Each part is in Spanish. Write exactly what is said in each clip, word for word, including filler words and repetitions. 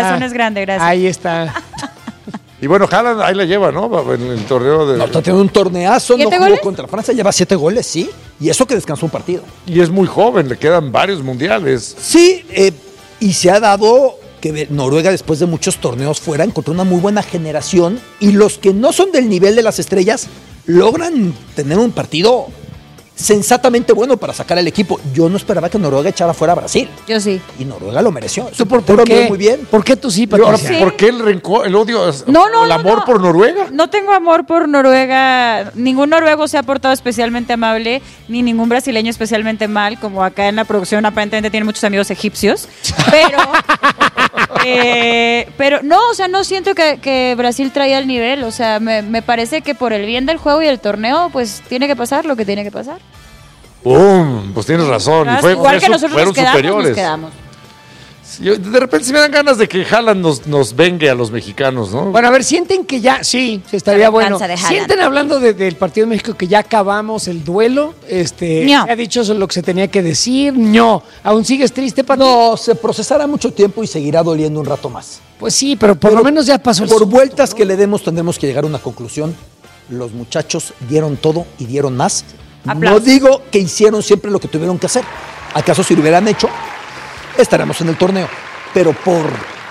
corazón es grande, gracias. Ahí está. Y bueno, Haaland ahí la lleva, ¿no? En el torneo de... No, está teniendo un torneazo, no ¿Siete jugó goles? contra Francia, lleva siete goles, sí. Y eso que descansó un partido. Y es muy joven, le quedan varios mundiales. Sí, eh, y se ha dado que Noruega, después de muchos torneos fuera, encontró una muy buena generación. Y los que no son del nivel de las estrellas logran tener un partido sensatamente bueno para sacar al equipo. Yo no esperaba que Noruega echara fuera a Brasil. Yo sí. Y Noruega lo mereció. ¿Tú por, por qué? Muy bien. ¿Por qué tú sí, Y ahora, Patricia? Sí. ¿por qué el rencor, el odio, No, no, el no, amor no. por Noruega? No tengo amor por Noruega. Ningún noruego se ha portado especialmente amable, ni ningún brasileño especialmente mal, como acá en la producción aparentemente tiene muchos amigos egipcios. Pero, eh, pero no, o sea, no siento que, que Brasil traía el nivel. O sea, me, me parece que por el bien del juego y del torneo, pues tiene que pasar lo que tiene que pasar. ¡Pum! Pues tienes razón. Y fue, Igual fue que su- nosotros fueron nos quedamos, superiores. nos quedamos. Sí, yo- de repente sí me dan ganas de que Haaland nos, nos vengue a los mexicanos, ¿no? Bueno, a ver, sienten que ya, sí, se estaría La bueno. venganza de Haaland. Sienten hablando de- del partido de México que ya acabamos el duelo. Este, No. ¿se ha dicho eso lo que se tenía que decir? No. ¿Aún sigues triste, Pati? No, se procesará mucho tiempo y seguirá doliendo un rato más. Pues sí, pero por Pero lo menos ya pasó el Por susto, vueltas ¿no? que le demos tendremos que llegar a una conclusión. Los muchachos dieron todo y dieron más. Aplausos. No digo que hicieron siempre lo que tuvieron que hacer. ¿Acaso si lo hubieran hecho, estaremos en el torneo? Pero por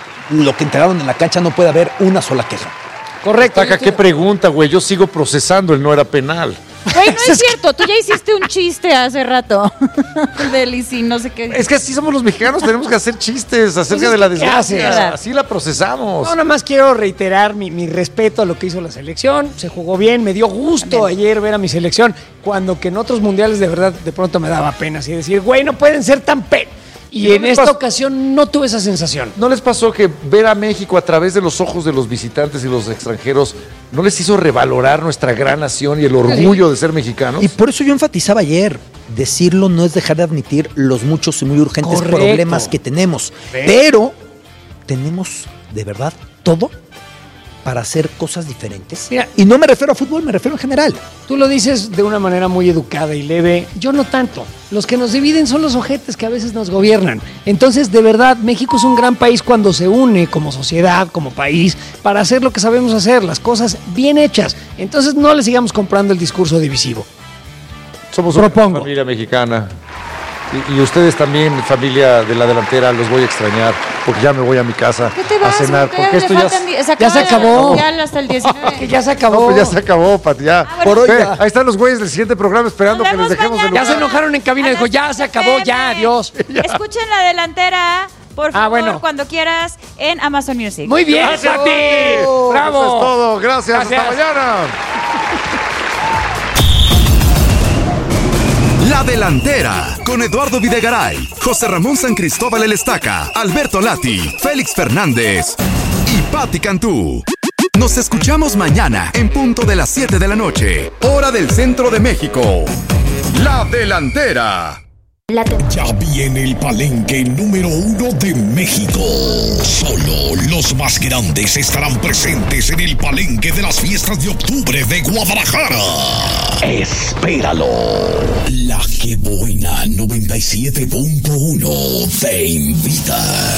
lo que entregaron en la cancha no puede haber una sola queja. Correcto. Taca, qué pregunta, güey. Yo sigo procesando el no era penal. Güey, no es cierto. Tú ya hiciste un chiste hace rato. Del y si no sé qué. Es que así somos los mexicanos, tenemos que hacer chistes acerca Pues es de la que, ¿qué desgracia. haces? Así la procesamos. No, nada más quiero reiterar mi, mi respeto a lo que hizo la selección. Se jugó bien, me dio gusto ayer ver a mi selección, cuando que en otros mundiales de verdad de pronto me daba pena así decir, güey, no pueden ser tan pe... Y, ¿Y no en les esta pasó? ocasión no tuve esa sensación. ¿No les pasó que ver a México a través de los ojos de los visitantes y los extranjeros no les hizo revalorar nuestra gran nación y el orgullo de ser mexicanos? Y por eso yo enfatizaba ayer, decirlo no es dejar de admitir los muchos y muy urgentes Correcto. problemas que tenemos. ¿Ves? Pero tenemos de verdad todo para hacer cosas diferentes. Mira. y no me refiero a fútbol, me refiero en general. Tú lo dices de una manera muy educada y leve. Yo no tanto. Los que nos dividen son los ojetes que a veces nos gobiernan. Entonces, de verdad, México es un gran país cuando se une como sociedad, como país, para hacer lo que sabemos hacer, las cosas bien hechas. Entonces, no le sigamos comprando el discurso divisivo. Somos una Propongo. familia mexicana. Y, y ustedes también, familia de la delantera, los voy a extrañar porque ya me voy a mi casa ¿Qué te a vas? cenar. ¿Por qué? Porque Le esto ya, faltan s- di- ya acaba se de- acabó. Ya hasta el diecinueve. Que ya se no, acabó. pues ya se acabó, Pati. Ya. Ah, bueno. Por hoy Ve, ya. ahí están los güeyes del siguiente programa esperando Nos que les vemos dejemos el mañana. Ya se lugar. enojaron en cabina. Dijo, ya se acabó, ya, adiós. Escuchen la delantera, por favor, Ah, bueno. cuando quieras, en Amazon Music. Muy bien, Gracias. Pati. Eso Bravo. es todo. Gracias. Gracias. Hasta mañana. La Delantera, con Eduardo Videgaray, José Ramón San Cristóbal El Estaca, Alberto Lati, Félix Fernández y Pati Cantú. Nos escuchamos mañana en punto de las siete de la noche, hora del centro de México. La Delantera. Ya viene el palenque número uno de México. Solo los más grandes estarán presentes en el palenque de las fiestas de octubre de Guadalajara. Espéralo. La que buena noventa y siete punto uno te invita.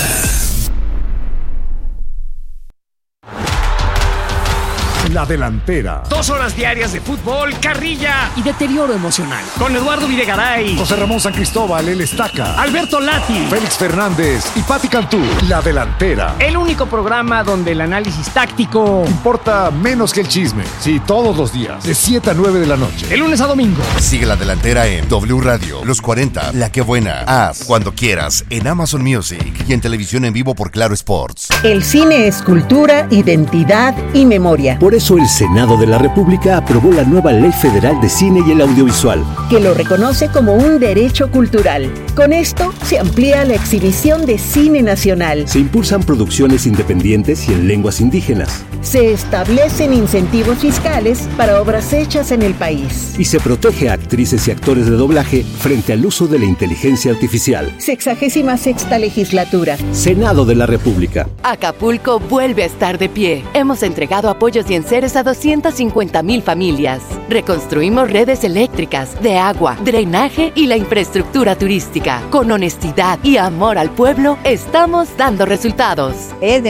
La Delantera. Dos horas diarias de fútbol, carrilla y deterioro emocional. Con Eduardo Videgaray, José Ramón San Cristóbal, El Estaca, Alberto Lati. Félix Fernández y Pati Cantú. La Delantera. El único programa donde el análisis táctico, Importa menos que el chisme. Sí, todos los días, de siete a nueve de la noche. de lunes a domingo. Sigue La Delantera en W Radio, Los cuarenta, La que buena, Haz, cuando quieras, en Amazon Music y en televisión en vivo por Claro Sports. El cine es cultura, identidad y memoria. Por eso el Senado de la República aprobó la nueva Ley Federal de Cine y el Audiovisual, que lo reconoce como un derecho cultural. Con esto se amplía la exhibición de cine nacional. se impulsan producciones independientes y en lenguas indígenas, Se establecen incentivos fiscales para obras hechas en el país. y se protege a actrices y actores de doblaje frente al uso de la inteligencia artificial. Sexagésima sexta legislatura. Senado de la República. Acapulco vuelve a estar de pie. Hemos entregado apoyos y enseres a doscientas cincuenta mil familias. Reconstruimos redes eléctricas, de agua, drenaje y la infraestructura turística. Con honestidad y amor al pueblo, estamos dando resultados. Es de